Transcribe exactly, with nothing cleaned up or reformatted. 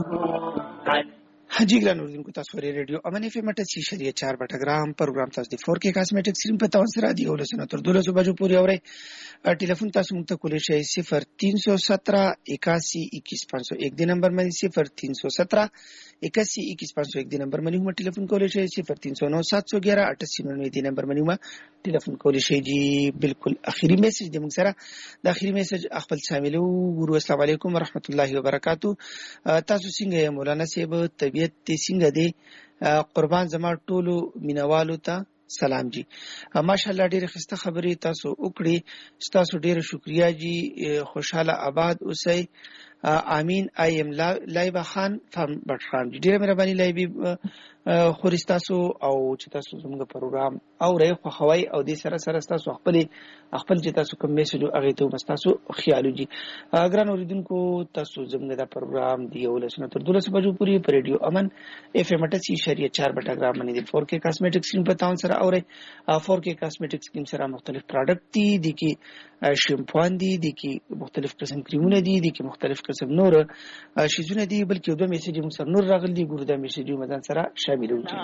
हाँ जी ګران اوریدونکو تاسو ورې ریډیو امن اف ام اټاسي شریعه چار بټګرام پروګرام تاسو د فور کې کاسمیټک سکرین په تاون سره دی ولسنه تر دولسو بجو پورې اوري ټلیفون تاسو موږ ته کولای شئ صفر तीन सौ सत्रह इक्यासी इक्कीस पाँच सौ एक دی نمبر باندې صفر तीन सौ सत्रह इक्यासी इक्कीस पाँच सौ एक دی نمبر باندې هم ټلیفون کولای شئ صفر तीन सौ नौ सात सौ ग्यारह अट्ठासी नौ دی نمبر باندې هم ټلیفون کولای شئ جی بالکل اخیری میسج د موږ سره د اخیری میسج خپل شاملو ورو السلام علیکم ورحمت الله وبرکاتہ تاسو څنګه یې مولانا صاحب طبیعت ته څنګه دی قربان زما ټولو مینوالو ته سلام جی ماشاءالله ډیره خسته خبرې تاسو وکړي تاسو ډیره شکریا جی خوشاله آباد اوسئ امین ایم لایبا خان فرم بټخان ډیره مهرباني لایبي خورستاسو او چې تاسو زموږ پروګرام او رې خو خوي او د سره سره تاسو خپل خپل چې تاسو کوم میسج هغه ته مستاسو خیالو جی ګران اوریدونکو تاسو زموږ دا پروګرام دی ولسنه تر دولس بجو پوری پر ریډیو امن اف ام اټاسي شریعه چار بټګرام باندې د فور کې کاسمیټک سکرین په تاون سره اوري فور کې کاسمیټک سکرین سره مختلف پروډکټ دي دي کې شیمپوان دي دي کې مختلف قسم کریمونه دي دي کې مختلف قسم نور شیزونه دي بلکې دوه میسج مو سره نور راغلي ګوردا میسج مدان سره شامل وي